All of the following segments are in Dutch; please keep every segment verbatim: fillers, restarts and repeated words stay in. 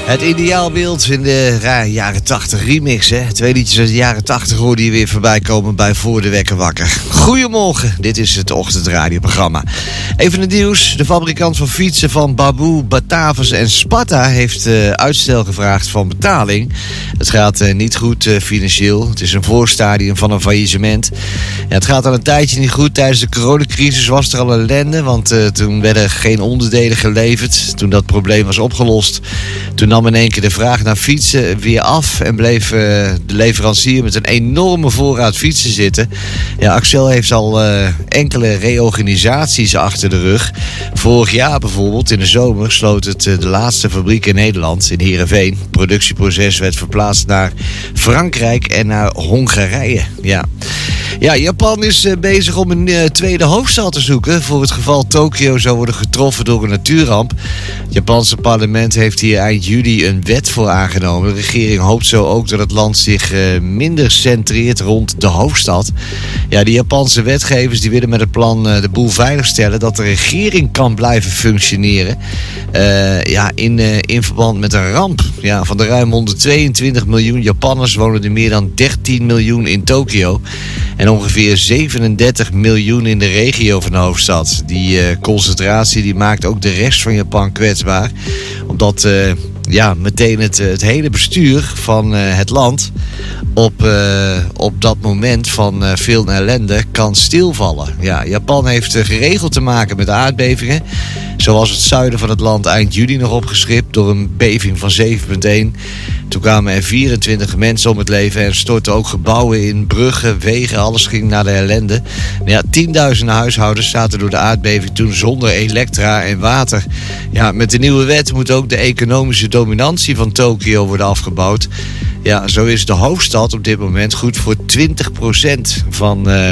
Het ideaalbeeld in de ja, jaren tachtig remix. Hè? Twee liedjes uit de jaren tachtig hoorde je weer voorbij komen bij Voor de Wekker Wakker. Goedemorgen, dit is het ochtendradioprogramma. Even het nieuws. De fabrikant van fietsen van Baboe, Batavus en Sparta heeft uh, uitstel gevraagd van betaling. Het gaat uh, niet goed uh, financieel. Het is een voorstadium van een faillissement. Ja, het gaat al een tijdje niet goed. Tijdens de coronacrisis was er al ellende, want uh, toen werden geen onderdelen geleverd. Toen dat probleem was opgelost, toen nam in één keer de vraag naar fietsen weer af en bleef uh, de leverancier met een enorme voorraad fietsen zitten. Ja, Axel heeft al uh, enkele reorganisaties achter de rug. Vorig jaar bijvoorbeeld, in de zomer, sloot het uh, de laatste fabriek in Nederland, in Heerenveen. Het productieproces werd verplaatst naar Frankrijk en naar Hongarije. Ja. Ja, Japan is uh, bezig om een uh, tweede hoofdstad te zoeken voor het geval Tokio zou worden getroffen door een natuurramp. Het Japanse parlement heeft hier eind juli een wet voor aangenomen. De regering hoopt zo ook dat het land zich uh, minder centreert rond de hoofdstad. Ja, de Japanse wetgevers die willen met het plan uh, de boel veiligstellen dat de regering kan blijven functioneren. Uh, ja, in, uh, in verband met een ramp. Ja, van de ruim honderdtweeëntwintig miljoen Japanners wonen er meer dan dertien miljoen in Tokio. En ongeveer zevenendertig miljoen in de regio van de hoofdstad. Die uh, concentratie die maakt ook de rest van Japan kwetsbaar. Omdat uh, ja, meteen het, het hele bestuur van uh, het land op, uh, op dat moment van uh, veel ellende kan stilvallen. Ja, Japan heeft uh, geregeld te maken met aardbevingen. Zoals het zuiden van het land eind juli nog opgeschript door een beving van zeven komma één. Toen kwamen er vierentwintig mensen om het leven en stortten ook gebouwen in, bruggen, wegen, alles ging naar de ellende. Ja, tienduizenden huishoudens zaten door de aardbeving toen zonder elektra en water. Ja, met de nieuwe wet moet ook de economische dominantie van Tokio worden afgebouwd. Ja, zo is de hoofdstad op dit moment goed voor twintig procent van uh,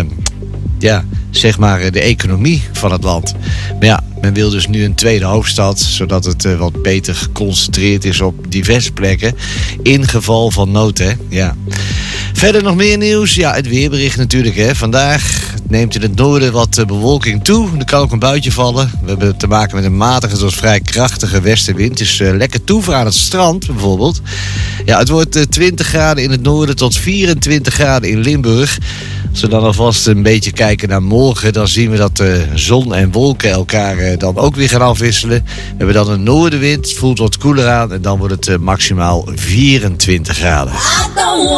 ja, zeg maar de economie van het land. Maar ja, men wil dus nu een tweede hoofdstad, zodat het uh, wat beter geconcentreerd is op diverse plekken. In geval van nood, hè. Ja. Verder nog meer nieuws. Ja, het weerbericht natuurlijk, hè. Vandaag neemt in het noorden wat uh, bewolking toe. Er kan ook een buitje vallen. We hebben te maken met een matige tot vrij krachtige westenwind. Dus uh, lekker toeven aan het strand, bijvoorbeeld. Ja, het wordt uh, twintig graden in het noorden tot vierentwintig graden in Limburg. Als we dan alvast een beetje kijken naar morgen, dan zien we dat de zon en wolken elkaar uh, dan ook weer gaan afwisselen. We hebben dan een noordenwind, het voelt wat koeler aan en dan wordt het uh, maximaal vierentwintig graden.